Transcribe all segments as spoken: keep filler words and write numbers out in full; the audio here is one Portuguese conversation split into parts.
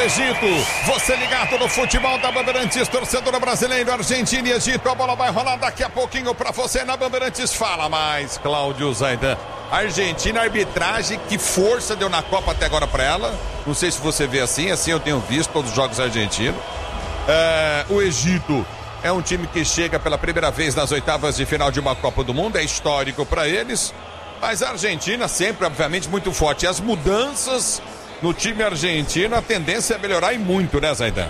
Egito. Você ligado no futebol da Bandeirantes, torcedor brasileiro, Argentina e Egito. A bola vai rolar daqui a pouquinho pra você na Bandeirantes. Fala mais, Cláudio Zaidan. Argentina, arbitragem, que força deu na Copa até agora pra ela. Não sei se você vê assim, assim eu tenho visto todos os jogos argentinos. É, o Egito é um time que chega pela primeira vez nas oitavas de final de uma Copa do Mundo, é histórico pra eles. Mas a Argentina sempre, obviamente, muito forte. E as mudanças no time argentino, a tendência é melhorar e muito, né, Zaidan?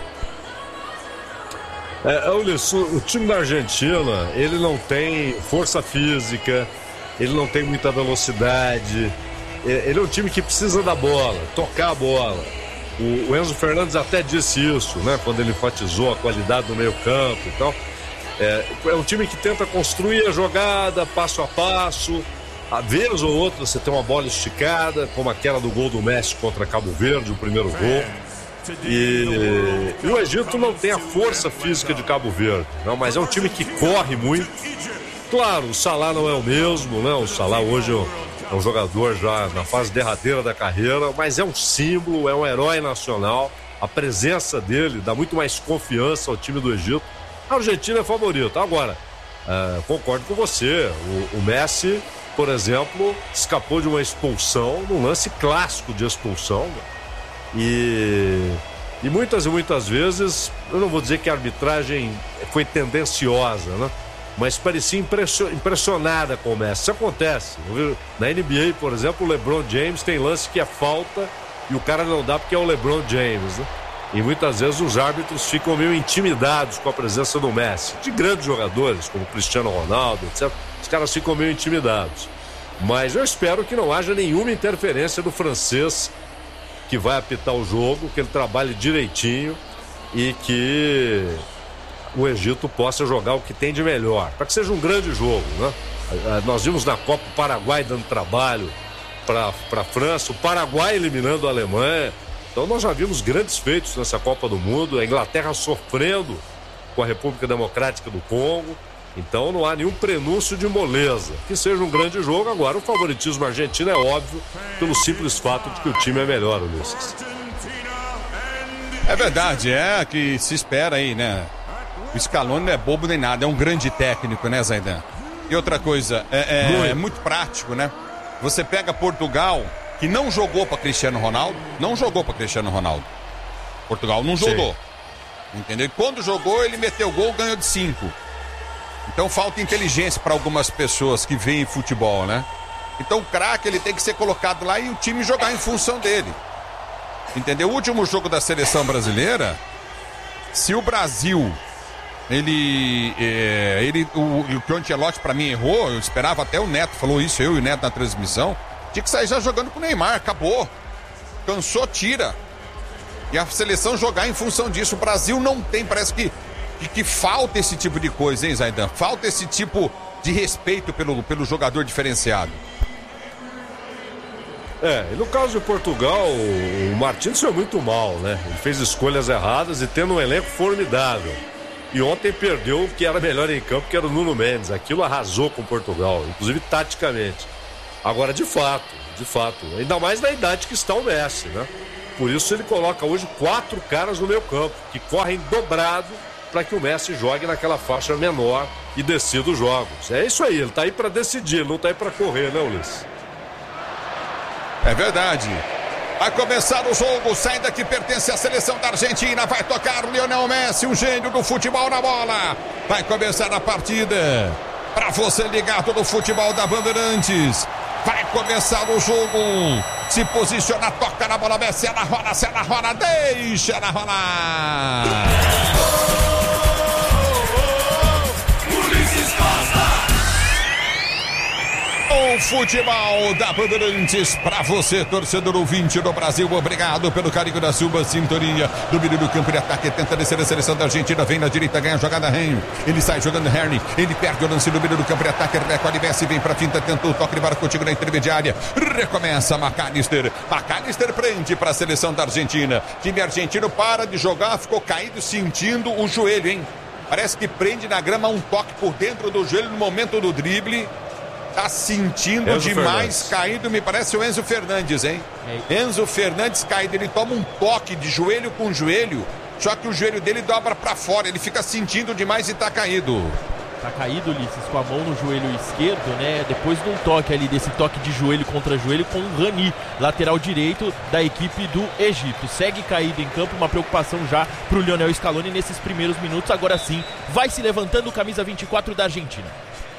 É, olha, o time da Argentina, ele não tem força física, ele não tem muita velocidade, ele é um time que precisa da bola, tocar a bola. O, o Enzo Fernandes até disse isso, né, quando ele enfatizou a qualidade do meio campo e tal. É, é um time que tenta construir a jogada passo a passo. A vez ou outra você tem uma bola esticada, como aquela do gol do Messi contra Cabo Verde, o primeiro gol. E, e o Egito não tem a força física de Cabo Verde, não, mas é um time que corre muito. Claro, o Salah não é o mesmo, né? O Salah hoje é um jogador já na fase derradeira da carreira, mas é um símbolo, é um herói nacional. A presença dele dá muito mais confiança ao time do Egito. A Argentina é favorita. Agora, uh, concordo com você, o, o Messi, por exemplo, escapou de uma expulsão, num lance clássico de expulsão. E, e muitas e muitas vezes, eu não vou dizer que a arbitragem foi tendenciosa, né? Mas parecia impressionada com o Messi. Isso acontece. Na N B A, por exemplo, o LeBron James tem lance que é falta e o cara não dá porque é o LeBron James, né? E muitas vezes os árbitros ficam meio intimidados com a presença do Messi. De grandes jogadores, como Cristiano Ronaldo, etcétera, os caras ficam meio intimidados. Mas eu espero que não haja nenhuma interferência do francês que vai apitar o jogo, que ele trabalhe direitinho e que o Egito possa jogar o que tem de melhor, para que seja um grande jogo, né? Nós vimos na Copa o Paraguai dando trabalho para a França, o Paraguai eliminando a Alemanha. Então nós já vimos grandes feitos nessa Copa do Mundo, a Inglaterra sofrendo com a República Democrática do Congo. Então não há nenhum prenúncio de moleza. Que seja um grande jogo. Agora o favoritismo argentino é óbvio, pelo simples fato de que o time é melhor, Ulisses. É verdade, é que se espera aí, né? O Scaloni não é bobo nem nada, é um grande técnico, né, Zaidan? E outra coisa, é, é, muito. é muito prático, né? Você pega Portugal, que não jogou para Cristiano Ronaldo, não jogou para Cristiano Ronaldo. Portugal não jogou. Sim. Entendeu? E quando jogou, ele meteu gol, ganhou de cinco. Então falta inteligência para algumas pessoas que veem futebol, né? Então o craque, ele tem que ser colocado lá e o time jogar em função dele. Entendeu? O último jogo da seleção brasileira, se o Brasil, ele, é, ele o, o que o Ancelotti para mim errou, eu esperava, até o Neto falou isso, eu e o Neto na transmissão, tinha que sair já jogando com o Neymar, acabou. Cansou, tira. E a seleção jogar em função disso. O Brasil não tem, parece que Que, que falta esse tipo de coisa, hein, Zaidan? Falta esse tipo de respeito pelo, pelo jogador diferenciado. É, e no caso de Portugal, o Martins foi muito mal, né? Ele fez escolhas erradas e tendo um elenco formidável. E ontem perdeu o que era melhor em campo, que era o Nuno Mendes. Aquilo arrasou com Portugal, inclusive taticamente. Agora, de fato, de fato, ainda mais na idade que está o Messi, né? Por isso ele coloca hoje quatro caras no meio campo, que correm dobrado para que o Messi jogue naquela faixa menor e decida os jogos. É isso aí, ele tá aí para decidir, ele não tá aí para correr, né, Ulisses? É verdade. Vai começar o jogo, saída que pertence à seleção da Argentina, vai tocar o Lionel Messi, o gênio do futebol na bola. Vai começar a partida. Para você ligado no futebol da Bandeirantes. Vai começar o jogo. Se posiciona, toca na bola, Messi, ela rola, se ela rola, deixa ela rolar. O futebol da Bandeirantes para você, torcedor ouvinte do Brasil. Obrigado pelo carinho da sua sintonia. Domínio do campo de ataque, tenta descer a seleção da Argentina. Vem na direita, ganha a jogada Henry. Ele sai jogando Henry. Ele perde o lance do domínio do campo de ataque. Recolhe Messi, vem para finta, tenta o toque de bola contigo na intermediária. Recomeça McAllister. McAllister prende para a seleção da Argentina. Time argentino para de jogar, ficou caído sentindo o joelho, hein? Parece que prende na grama um toque por dentro do joelho no momento do drible. tá sentindo Enzo demais Fernandes. caído, me parece o Enzo Fernandes, hein? É. Enzo Fernandes caído, ele toma um toque de joelho com joelho, só que o joelho dele dobra pra fora, ele fica sentindo demais e tá caído. Tá caído, Ulisses, com a mão no joelho esquerdo, né? Depois de um toque ali, desse toque de joelho contra joelho com o Rani, lateral direito da equipe do Egito. Segue caído em campo, uma preocupação já pro Lionel Scaloni nesses primeiros minutos. Agora sim, vai se levantando o camisa vinte e quatro da Argentina.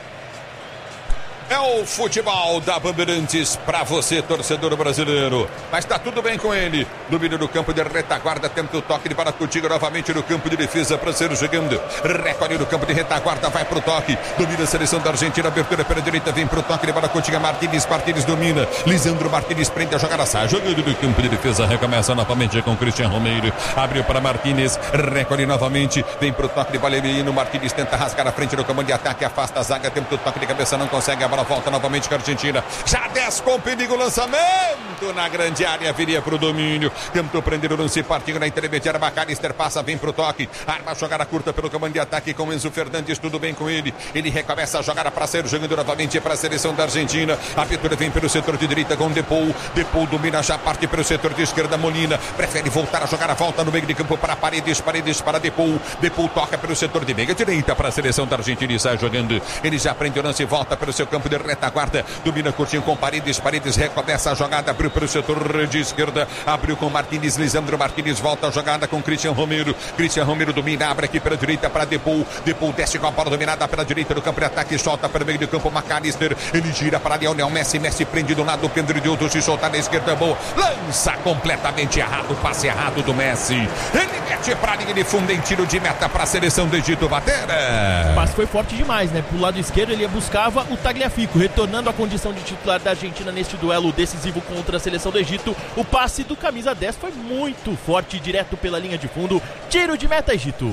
É o futebol da Bandeirantes pra você, torcedor brasileiro. Mas tá tudo bem com ele. Domínio do campo de retaguarda, tenta o toque de bola contigo novamente no campo de defesa para ser jogando. Recolhe no campo de retaguarda, vai pro toque. Domina a seleção da Argentina, abertura pela direita, vem pro toque de bola contigo. Martínez, Martínez domina. Lisandro Martínez prende a jogada, sai jogando no campo de defesa. Recomeça novamente com Cristian Romero. Abriu para Martínez, recolhe novamente. Vem pro toque de bola, Emiliano Martínez tenta rasgar a frente do comando de ataque, afasta a zaga, tenta o toque de cabeça, não consegue a bola. Volta novamente com a Argentina, já desce com perigo, lançamento na grande área, viria pro domínio, tentou prender o lance, partindo na intermediária, McAllister passa, vem pro toque, arma a jogada curta pelo comando de ataque com Enzo Fernandes, tudo bem com ele, ele recomeça a jogada para ser jogando novamente para a seleção da Argentina, a abertura vem pelo setor de direita com Depou, Depou domina, já parte pelo setor de esquerda, Molina, prefere voltar a jogar a volta no meio de campo para Paredes, Paredes para Depou, Depou toca pelo setor de meia direita para a seleção da Argentina e sai jogando, ele já prende o lance e volta pelo seu campo de retaguarda, domina curtinho com Paredes, Paredes recomeça a jogada, abriu pelo setor de esquerda, abriu com Martínez, Lisandro Martínez volta a jogada com Cristian Romero, Cristian Romero domina, abre aqui pela direita para Depou, Depou desce com a bola dominada pela direita do campo de ataque, solta pelo meio do campo McAllister, ele gira para Lionel Messi, Messi prende do lado, Pedro de Outro se soltar na esquerda, boa, lança completamente errado, passe errado do Messi, ele mete para a linha de fundo em tiro de meta para a seleção do Egito bater. O passe foi forte demais, né? Pro lado esquerdo ele buscava o Tagliafico, retornando à condição de titular da Argentina neste duelo decisivo contra a seleção do Egito. O passe do camisa dez foi muito forte, direto pela linha de fundo. Tiro de meta, Egito.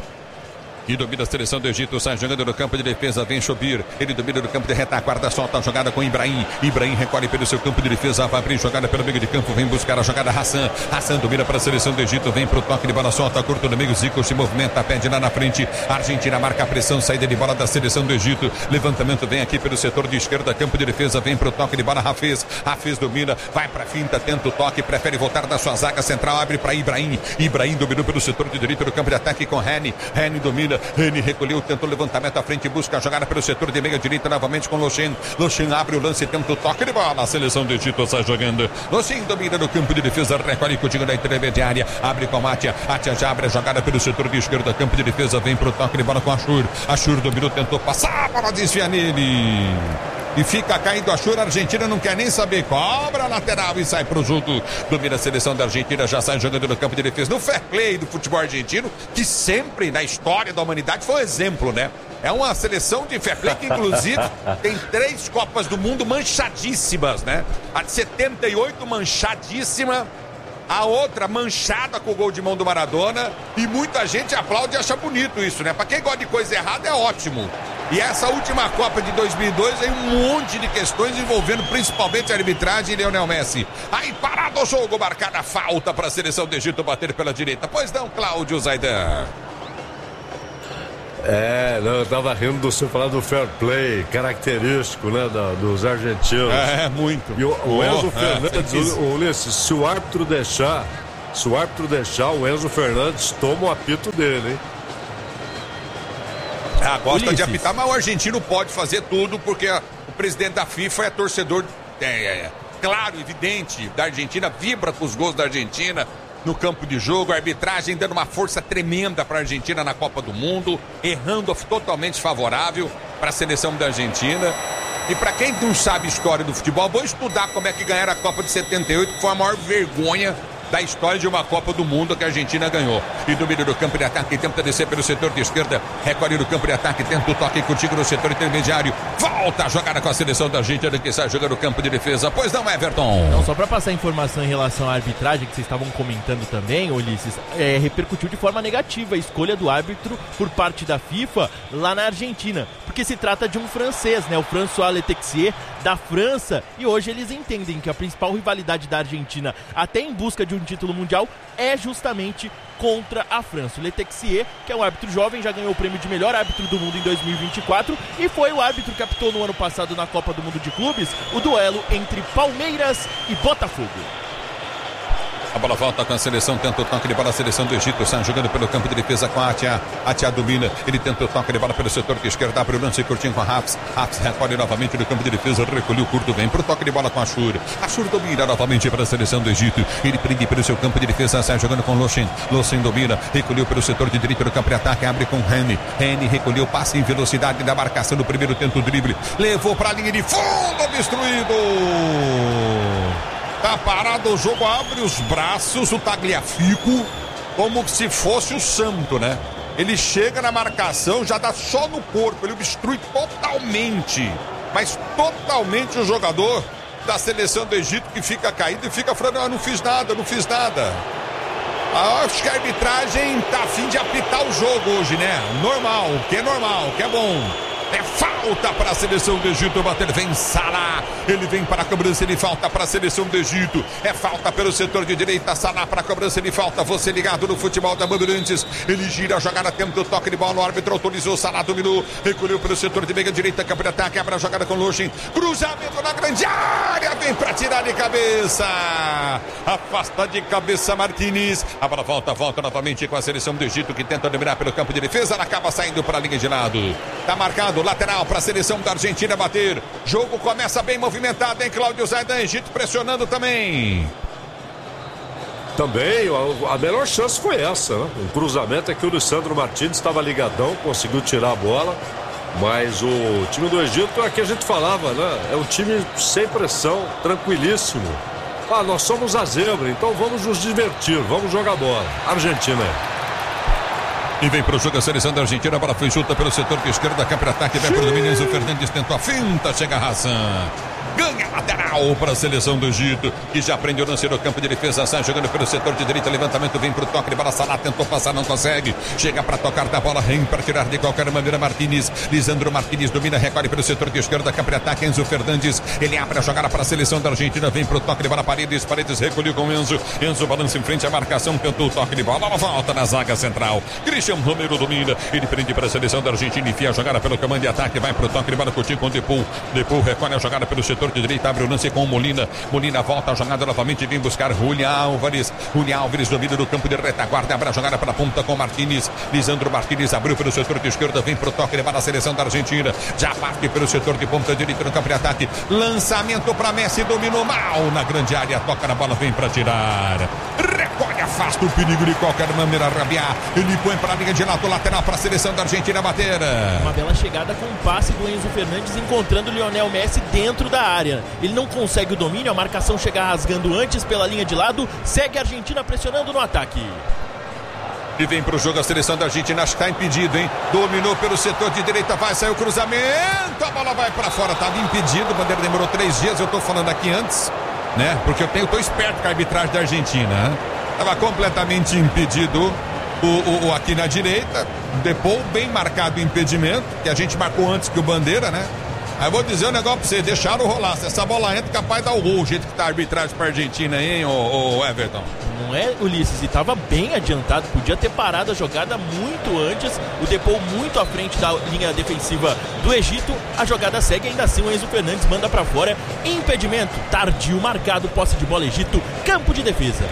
E domina a seleção do Egito, sai jogando no campo de defesa, vem Chobir, ele domina no campo de retaguarda, solta a jogada com Ibrahim, Ibrahim recolhe pelo seu campo de defesa, vai abrir jogada pelo meio de campo, vem buscar a jogada Hassan, Hassan domina para a seleção do Egito, vem pro toque de bola, solta curto no meio, Zico se movimenta, pede lá na frente, a Argentina marca a pressão, saída de bola da seleção do Egito, levantamento vem aqui pelo setor de esquerda, campo de defesa, vem pro toque de bola, Hafez, Hafez domina, vai pra finta, tenta o toque, prefere voltar da sua zaga central, abre para Ibrahim, Ibrahim dominou pelo setor de direito do campo de ataque com Reni, Reni domina, Reni recolheu, tentou levantamento à frente, busca a jogada pelo setor de meia direita novamente com Lochen. Lochen abre o lance, tenta o toque de bola. A seleção do Egito sai jogando. Lochen domina no campo de defesa, recolhe contigo na intermediária, abre com a Atia. Atia já abre a jogada pelo setor de esquerda, campo de defesa, vem pro toque de bola com a Ashur. Ashur dominou, tentou passar, a bola desvia nele. E fica caindo a Ashur, a Argentina não quer nem saber, cobra a lateral e sai pro jogo, domina a seleção da Argentina, já sai jogando no campo de defesa, no fair play do futebol argentino, que sempre na história da humanidade foi um exemplo, né? É uma seleção de fair play que inclusive tem três Copas do Mundo manchadíssimas, né? A de setenta e oito manchadíssima, a outra manchada com o gol de mão do Maradona, e muita gente aplaude e acha bonito isso, né? Pra quem gosta de coisa errada é ótimo. E essa última Copa de dois mil e dois tem um monte de questões envolvendo principalmente a arbitragem e Lionel Messi. Aí parado o jogo, marcada a falta para a seleção do Egito bater pela direita. Pois não, Cláudio Zaidan. É, não, eu tava rindo do senhor falar do fair play, característico, né, da, dos argentinos. É, muito. E o, o oh, Enzo Fernandes, é, o, o Ulisses, se o árbitro deixar, se o árbitro deixar, o Enzo Fernandes toma o apito dele, hein? Ah, gosta Ulisses. de apitar, mas o argentino pode fazer tudo, porque a, o presidente da FIFA é torcedor, é, é, claro, evidente, da Argentina, vibra com os gols da Argentina no campo de jogo, a arbitragem dando uma força tremenda para a Argentina na Copa do Mundo, errando totalmente favorável para a seleção da Argentina. E para quem não sabe história do futebol, vou estudar como é que ganharam a Copa de setenta e oito, que foi a maior vergonha da história de uma Copa do Mundo que a Argentina ganhou. E domínio do campo de ataque, tenta descer pelo setor de esquerda, recolhe no campo de ataque, tenta o toque contigo no setor intermediário, volta a jogada com a seleção da Argentina que sai jogando no campo de defesa. Pois não, Everton? Não, só para passar informação em relação à arbitragem que vocês estavam comentando também, Ulisses, é, repercutiu de forma negativa a escolha do árbitro por parte da FIFA lá na Argentina, porque se trata de um francês, né, o François Letexier da França, e hoje eles entendem que a principal rivalidade da Argentina, até em busca de um um título mundial é justamente contra a França. O Letexier, que é um árbitro jovem, já ganhou o prêmio de melhor árbitro do mundo em dois mil e vinte e quatro e foi o árbitro que apitou no ano passado na Copa do Mundo de Clubes o duelo entre Palmeiras e Botafogo. A bola volta com a seleção, tenta o toque de bola, a seleção do Egito, sai jogando pelo campo de defesa com a Atia. Atia domina, ele tenta o toque de bola pelo setor de esquerda, abre o lance curtinho com a Raps. Raps recolhe novamente no campo de defesa, recolheu curto, vem pro toque de bola com a Ashur. Ashur domina novamente para a seleção do Egito, ele prende pelo seu campo de defesa, sai jogando com Loshin. Loshin domina, recolheu pelo setor de direito do campo de ataque, abre com Reni. Reni recolheu, passa em velocidade da marcação no primeiro tento drible, levou para a linha de fundo, destruído. Tá parado o jogo, abre os braços, o Tagliafico, como se fosse o santo, né? Ele chega na marcação, já dá só no corpo, ele obstrui totalmente, mas totalmente o jogador da seleção do Egito que fica caído e fica falando, ah, não fiz nada, não fiz nada. Ah, acho que a arbitragem tá a fim de apitar o jogo hoje, né? Normal, que é normal, que é bom. É falta para a seleção do Egito bater, vem Salah, ele vem para a cobrança, ele falta para a seleção do Egito, é falta pelo setor de direita, Salah para a cobrança, ele falta, você ligado no futebol da Bandeirantes, ele gira a jogada, tenta o toque de bola, o árbitro autorizou, Salah dominou, recolheu pelo setor de meia direita, campo de ataque, abre a jogada com Loshin, cruzamento na grande área, vem para tirar de cabeça, afasta de cabeça Martínez, a bola volta, volta novamente com a seleção do Egito que tenta dominar pelo campo de defesa, ela acaba saindo para a linha de lado, tá marcado, lateral para a seleção da Argentina bater. Jogo começa bem movimentado, hein, Cláudio Zaidan? Egito pressionando também. Também, a, a melhor chance foi essa, né? Um cruzamento é que o Lisandro Martínez estava ligadão, conseguiu tirar a bola. Mas o time do Egito é que a gente falava, né? É um time sem pressão, tranquilíssimo. Ah, nós somos a zebra, então vamos nos divertir, vamos jogar bola. Argentina. E vem pro jogo a seleção da Argentina, a bola foi junta pelo setor de esquerda, cá para ataque, vai pro domínio, Enzo Fernandes tentou a finta, chega a Hassan. Ganha lateral para a seleção do Egito, que já prende o lance no campo de defesa, sai jogando pelo setor de direita, levantamento, vem pro toque de bola, Salah tentou passar, não consegue, chega para tocar da bola, vem para tirar de qualquer maneira Martínez, Lisandro Martínez domina, recolhe pelo setor de esquerda, cá para ataque, Enzo Fernandes, ele abre a jogada para a seleção da Argentina, vem pro toque de bola, Paredes, Paredes recolheu com Enzo, Enzo balança em frente à marcação, tentou o toque de bola, ela volta na zaga central, Christian Romero domina, ele prende para a seleção da Argentina, enfia a jogada pelo comando de ataque, vai pro toque de bola, curtinho com o Depou, Depou recolhe a jogada pelo setor de direita, abre o lance com o Molina, Molina volta a jogada novamente, vem buscar Julián Álvares, Julián Álvares domina do campo de retaguarda, abre a jogada para a ponta com Martínez, Lisandro Martínez abriu pelo setor de esquerda, vem pro toque de bola a seleção da Argentina, já parte pelo setor de ponta direita no campo de ataque, lançamento para Messi, dominou mal na grande área, toca na bola, vem para tirar, recolhe, afasta o perigo de qualquer maneira, Rabiá, ele põe para a linha de lado lateral para a seleção da Argentina bater. Uma bela chegada com um passe do Enzo Fernandes encontrando o Lionel Messi dentro da área, ele não consegue o domínio, a marcação chega rasgando antes pela linha de lado, segue a Argentina pressionando no ataque. E vem pro jogo a seleção da Argentina, acho que tá impedido, hein? Dominou pelo setor de direita, vai sair o cruzamento, a bola vai para fora, tava impedido, o Bandeira demorou três dias, eu tô falando aqui antes, né? Porque eu tenho, tô esperto com a arbitragem da Argentina, né? Tava completamente impedido o, o, o aqui na direita, Depou bem marcado o impedimento, que a gente marcou antes que o Bandeira, né? Aí eu vou dizer um negócio pra vocês, deixaram rolar. Se essa bola entra, capaz de dar o gol, o jeito que tá a arbitragem pra Argentina, hein, ô, ô Everton? Não é, Ulisses? E tava bem adiantado, podia ter parado a jogada muito antes, o Depou muito à frente da linha defensiva do Egito. A jogada segue, ainda assim o Enzo Fernandes manda pra fora. Impedimento, tardio marcado, posse de bola Egito, campo de defesa.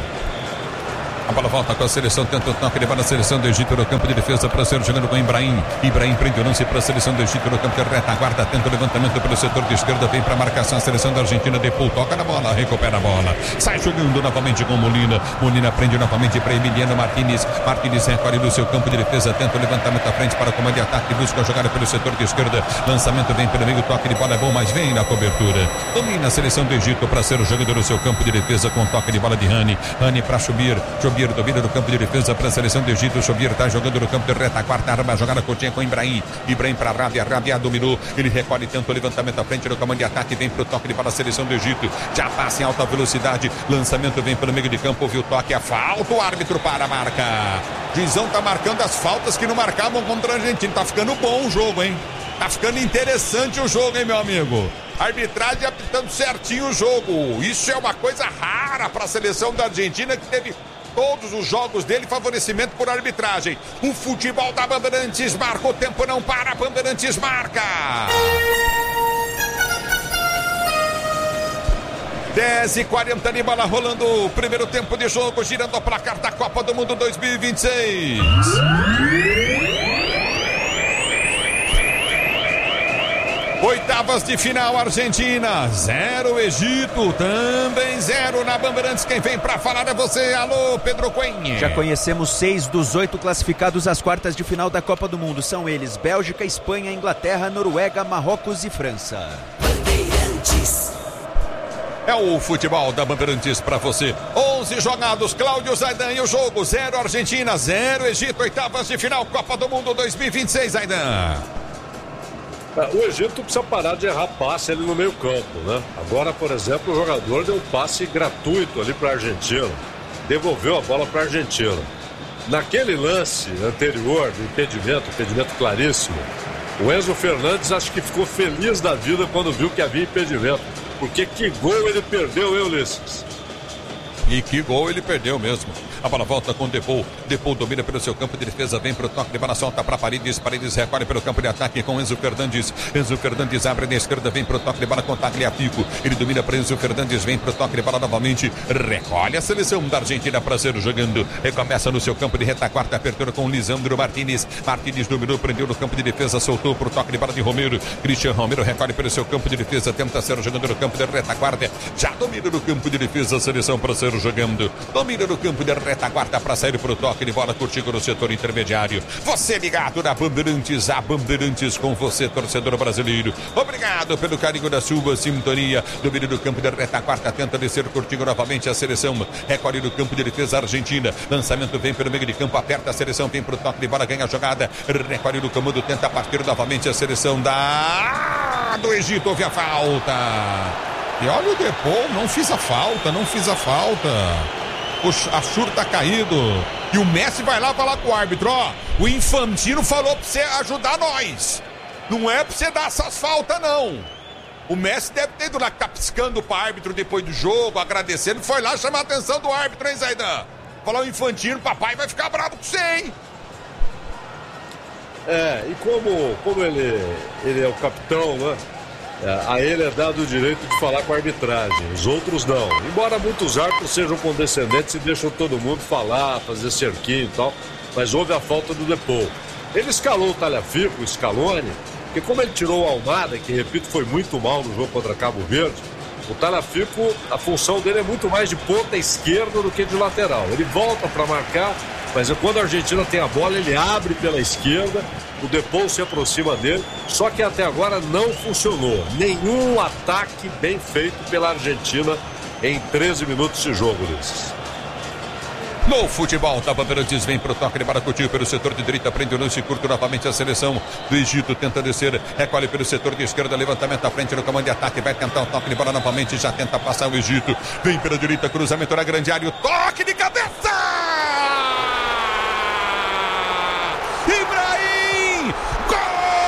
A bola volta com a seleção, tenta o toque de bola, a seleção do Egito no campo de defesa para ser jogando com Ibrahim. Ibrahim prende o lance para a seleção do Egito no campo de retaguarda, tenta o levantamento pelo setor de esquerda, vem para a marcação a seleção da Argentina, Depou toca na bola, recupera a bola, sai jogando novamente com Molina. Molina prende novamente para Emiliano Martínez. Martínez recolhe do seu campo de defesa, tenta o levantamento à frente para o comando de ataque, busca a jogada pelo setor de esquerda, lançamento vem pelo meio, toque de bola é bom, mas vem na cobertura. Domina a seleção do Egito para ser o jogador do seu campo de defesa com toque de bola de Rani. Rani para Chubir, Chubir domina no campo de defesa para a seleção do Egito. Chubir está jogando no campo de retaguarda, arma a jogada curtinha com Ibrahim. Ibrahim para Rabia, Rabia dominou, ele recolhe tanto o levantamento à frente no comando de ataque, vem para o toque de bola a seleção do Egito, já passa em alta velocidade, lançamento vem pelo meio de campo, ouviu o toque, a falta, o árbitro para a marca. Juizão tá marcando as faltas que não marcavam contra a Argentina, tá ficando bom o jogo, hein? Tá ficando interessante o jogo, hein, meu amigo? A arbitragem apitando certinho o jogo. Isso é uma coisa rara para a seleção da Argentina, que teve todos os jogos dele favorecimento por arbitragem. O futebol da Bandeirantes marca, o tempo não para, Bandeirantes marca. dez e quarenta de bola rolando o primeiro tempo de jogo, girando o placar da Copa do Mundo dois mil e vinte e seis. Oitavas de final, Argentina, zero, Egito, também zero na Bandeirantes. Quem vem pra falar é você, alô, Pedro Cunha. Já conhecemos seis dos oito classificados às quartas de final da Copa do Mundo. São eles: Bélgica, Espanha, Inglaterra, Noruega, Marrocos e França. Bandeirantes. É o futebol da Bandeirantes pra você. onze jogados, Cláudio Zaidan, e o jogo: zero Argentina, zero Egito. Oitavas de final, Copa do Mundo dois mil e vinte e seis, Zaidan. O Egito precisa parar de errar passe ali no meio campo, né? Agora, por exemplo, o jogador deu um passe gratuito ali para a Argentina, devolveu a bola para a Argentina. Naquele lance anterior do impedimento, impedimento claríssimo, o Enzo Fernandes acho que ficou feliz da vida quando viu que havia impedimento, porque que gol ele perdeu, hein, Ulisses? E que gol ele perdeu mesmo. A bola volta com o Depou. Depou domina pelo seu campo de defesa, vem para o toque de bola, solta para Paredes. Paredes recolhe pelo campo de ataque com Enzo Fernandes. Enzo Fernandes abre na esquerda, vem para o toque de bola com Tagliafico. Ele domina para Enzo Fernandes, vem para o toque de bola novamente. Recolhe a seleção da Argentina para ser jogando. Recomeça no seu campo de retaguarda, apertura com Lisandro Martinez. Martinez dominou, prendeu no campo de defesa, soltou para o toque de bola de Romero. Cristian Romero recolhe pelo seu campo de defesa, tenta ser jogando no campo de retaguarda. Já domina no campo de defesa a seleção para ser jogando. Domina no campo de retaguarda para sair para o toque de bola, curtindo no setor intermediário. Você ligado na Bandeirantes, a Bandeirantes com você, torcedor brasileiro. Obrigado pelo carinho da sua sintonia. Domina no campo de retaguarda, tenta descer, curtindo novamente a seleção. Recolhe no campo de defesa Argentina. Lançamento vem pelo meio de campo, aperta a seleção, vem para o toque de bola, ganha a jogada. Recolhe no comando, tenta partir novamente a seleção da... do Egito. Houve a falta. E olha o Depou, não fiz a falta, não fiz a falta. O Achur tá caído. E o Messi vai lá falar com o árbitro, ó. O Infantino falou pra você ajudar nós. Não é pra você dar essas faltas, não. O Messi deve ter ido lá, que tá piscando pro árbitro depois do jogo, agradecendo. Foi lá chamar a atenção do árbitro, hein, Zaidan? Falou o Infantino, papai vai ficar bravo com você, hein? É, e como, como ele, ele é o capitão, né? É, a ele é dado o direito de falar com a arbitragem, os outros não. Embora muitos árbitros sejam condescendentes e deixam todo mundo falar, fazer cerquinho e tal, mas houve a falta do Depou. Ele escalou o Tagliafico, o Scaloni, porque como ele tirou o Almada, que repito foi muito mal no jogo contra Cabo Verde, o Tagliafico, a função dele é muito mais de ponta esquerda do que de lateral. Ele volta para marcar, mas quando a Argentina tem a bola, ele abre pela esquerda, o Depou se aproxima dele, só que até agora não funcionou. Nenhum ataque bem feito pela Argentina em treze minutos de jogo, Ulisses. No futebol, da Bandeirantes vem pro toque de bola, curtiu pelo setor de direita, prende o lance curto novamente a seleção do Egito, tenta descer, recolhe pelo setor de esquerda, levantamento à frente no comando de ataque, vai tentar o toque de bola novamente, já tenta passar o Egito, vem pela direita, cruzamento na grande área, o toque de